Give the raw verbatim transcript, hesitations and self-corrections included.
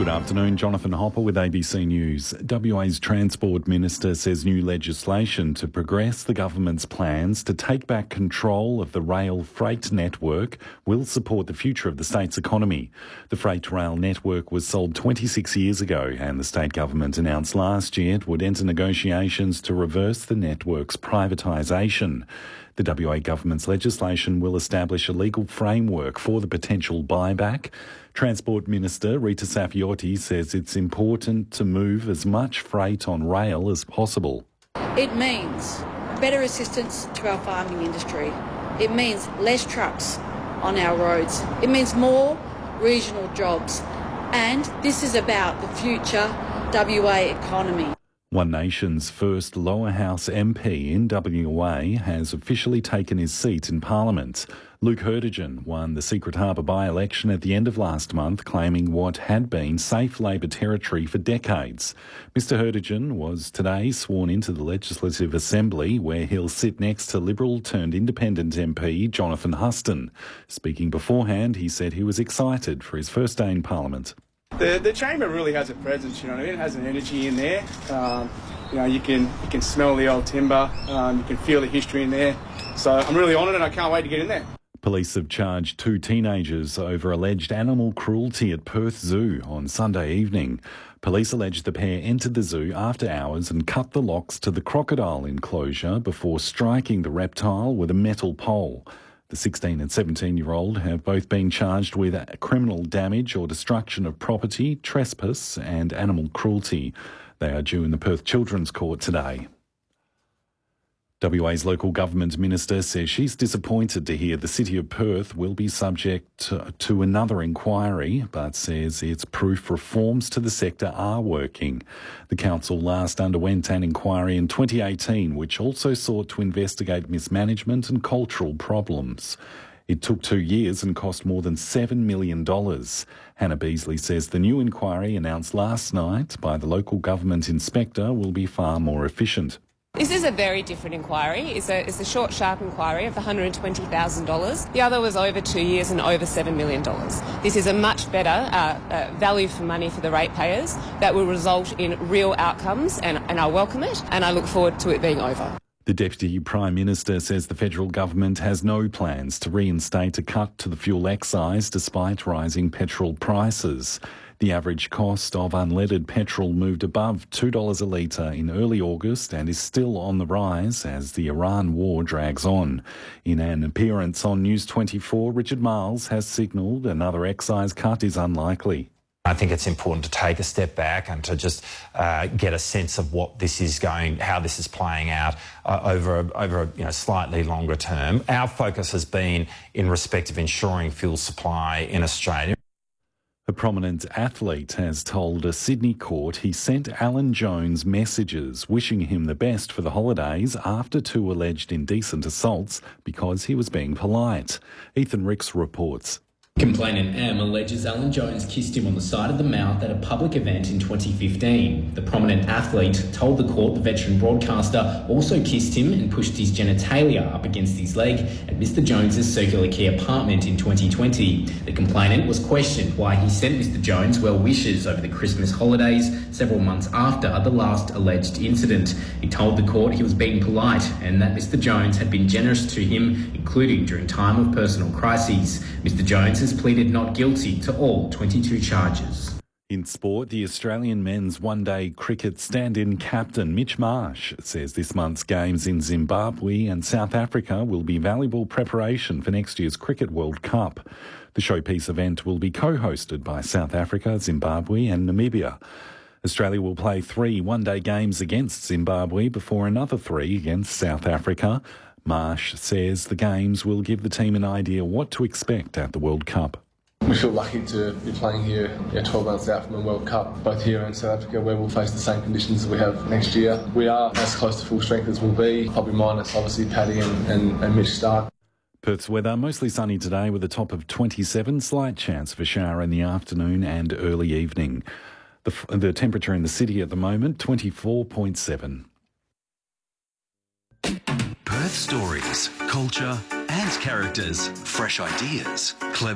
Good afternoon, Jonathan Hopper with A B C News. W A's Transport Minister says new legislation to progress the government's plans to take back control of the rail freight network will support the future of the state's economy. The freight rail network was sold twenty-six years ago, and the state government announced last year it would enter negotiations to reverse the network's privatisation. The W A government's legislation will establish a legal framework for the potential buyback. Transport Minister Rita Saffioti says it's important to move as much freight on rail as possible. It means better assistance to our farming industry. It means less trucks on our roads. It means more regional jobs. And this is about the future W A economy. One Nation's first lower house M P in W A has officially taken his seat in Parliament. Luke Hurtigan won the Secret Harbour by-election at the end of last month, claiming what had been safe Labor territory for decades. Mister Hurtigan was today sworn into the Legislative Assembly, where he'll sit next to Liberal-turned-Independent M P Jonathan Huston. Speaking beforehand, he said he was excited for his first day in Parliament. The the chamber really has a presence, you know what I mean? It has an energy in there. Um, you know, you can you can smell the old timber, um, you can feel the history in there. So I'm really honoured and I can't wait to get in there. Police have charged two teenagers over alleged animal cruelty at Perth Zoo on Sunday evening. Police allege the pair entered the zoo after hours and cut the locks to the crocodile enclosure before striking the reptile with a metal pole. The sixteen and seventeen-year-old have both been charged with criminal damage or destruction of property, trespass and animal cruelty. They are due in the Perth Children's Court today. W A's local government minister says she's disappointed to hear the City of Perth will be subject to, to another inquiry, but says it's proof reforms to the sector are working. The council last underwent an inquiry in twenty eighteen, which also sought to investigate mismanagement and cultural problems. It took two years and cost more than seven million dollars. Hannah Beasley says the new inquiry announced last night by the local government inspector will be far more efficient. This is a very different inquiry. It's a, it's a short, sharp inquiry of one hundred twenty thousand dollars. The other was over two years and over seven million dollars. This is a much better uh, uh, value for money for the ratepayers that will result in real outcomes, and, and I welcome it and I look forward to it being over. The Deputy Prime Minister says the federal government has no plans to reinstate a cut to the fuel excise despite rising petrol prices. The average cost of unleaded petrol moved above two dollars a litre in early August and is still on the rise as the Iran war drags on. In an appearance on News twenty-four, Richard Marles has signalled another excise cut is unlikely. I think it's important to take a step back and to just uh, get a sense of what this is going, how this is playing out uh, over a, over a you know, slightly longer term. Our focus has been in respect of ensuring fuel supply in Australia. A prominent athlete has told a Sydney court he sent Alan Jones messages wishing him the best for the holidays after two alleged indecent assaults because he was being polite. Ethan Ricks reports. Complainant M alleges Alan Jones kissed him on the side of the mouth at a public event in twenty fifteen. The prominent athlete told the court the veteran broadcaster also kissed him and pushed his genitalia up against his leg at Mister Jones's Circular Quay apartment in twenty twenty. The complainant was questioned why he sent Mister Jones well wishes over the Christmas holidays several months after the last alleged incident. He told the court he was being polite and that Mister Jones had been generous to him, including during time of personal crises. Mister Jones has pleaded not guilty to all twenty-two charges. In sport, the Australian men's one-day cricket stand-in captain Mitch Marsh says this month's games in Zimbabwe and South Africa will be valuable preparation for next year's Cricket World Cup. The showpiece event will be co-hosted by South Africa, Zimbabwe and Namibia. Australia will play three one-day games against Zimbabwe before another three against South Africa. Marsh says the games will give the team an idea what to expect at the World Cup. We feel lucky to be playing here yeah, twelve months out from a World Cup, both here and South Africa, where we'll face the same conditions as we have next year. We are as close to full strength as we'll be, probably minus obviously Paddy and, and, and Mitch Starc. Perth's weather mostly sunny today with a top of twenty-seven, slight chance of a shower in the afternoon and early evening. The, the temperature in the city at the moment, twenty-four point seven. Perth stories, culture and characters, fresh ideas, clever